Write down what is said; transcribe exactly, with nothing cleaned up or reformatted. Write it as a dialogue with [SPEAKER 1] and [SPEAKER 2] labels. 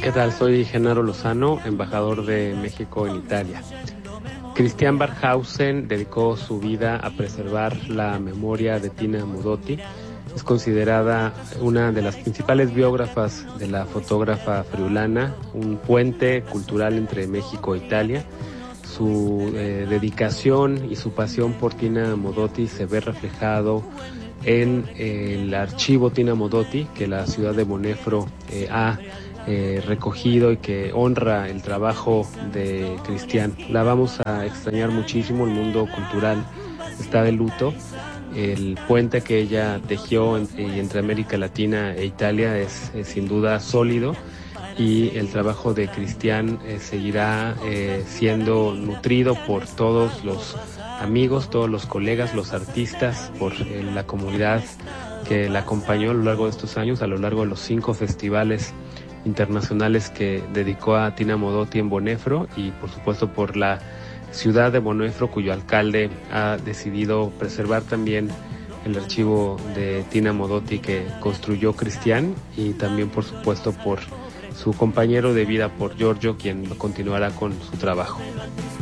[SPEAKER 1] ¿Qué tal? Soy Genaro Lozano, embajador de México en Italia. Christian Barkhausen dedicó su vida a preservar la memoria de Tina Modotti. Es considerada una de las principales biógrafas de la fotógrafa friulana, un puente cultural entre México e Italia. Su eh, dedicación y su pasión por Tina Modotti se ve reflejado en eh, el archivo Tina Modotti, que la ciudad de Monefro eh, ha eh, recogido y que honra el trabajo de Christian. La vamos a extrañar muchísimo, el mundo cultural está de luto. El puente que ella tejió en, entre América Latina e Italia es, es sin duda sólido, y el trabajo de Christian eh, seguirá eh, siendo nutrido por todos los amigos, todos los colegas, los artistas, por eh, la comunidad que la acompañó a lo largo de estos años, a lo largo de los cinco festivales internacionales que dedicó a Tina Modotti en Monefro, y por supuesto por la ciudad de Monefro, cuyo alcalde ha decidido preservar también el archivo de Tina Modotti que construyó Christian, y también por supuesto por su compañero de vida, por Giorgio, quien continuará con su trabajo.